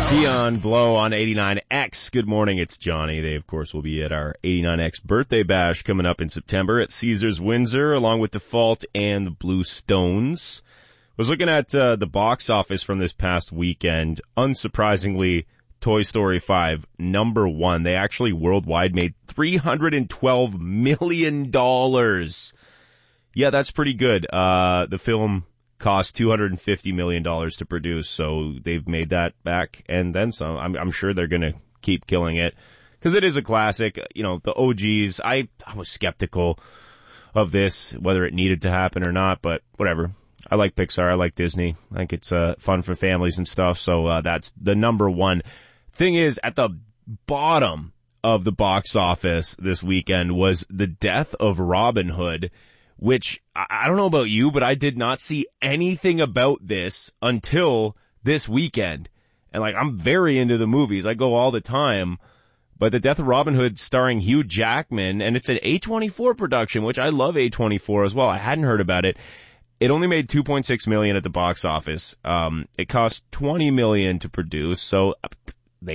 Dion Blow on 89X. Good morning, it's Johnny. They, of course, will be at our 89X birthday bash coming up in September at Caesars Windsor, along with Default and the Blue Stones. Was looking at the box office from this past weekend. Unsurprisingly, Toy Story 5, number one. They actually worldwide made $312 million. Yeah, that's pretty good. The film cost $250 million to produce, so they've made that back and then some. I'm sure they're going to keep killing it because it is a classic. You know, the OGs, I was skeptical of this, whether it needed to happen or not, but whatever. I like Pixar. I like Disney. I think it's fun for families and stuff, so that's the number one. Thing is, at the bottom of the box office this weekend was The Death of Robin Hood, which, I don't know about you, but I did not see anything about this until this weekend. And I'm very into the movies. I go all the time. But The Death of Robin Hood starring Hugh Jackman, and it's an A24 production, which I love A24 as well. I hadn't heard about it. It only made $2.6 million at the box office. It cost $20 million to produce, so